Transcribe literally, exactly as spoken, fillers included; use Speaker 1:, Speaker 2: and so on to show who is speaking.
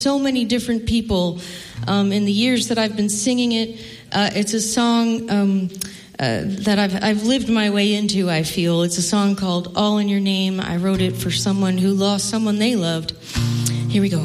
Speaker 1: so many different people um, in the years that I've been singing it. Uh, it's a song um, uh, that I've I've lived my way into, I feel. It's a song called All in Your Name. I wrote it for someone who lost someone they loved. Here we go.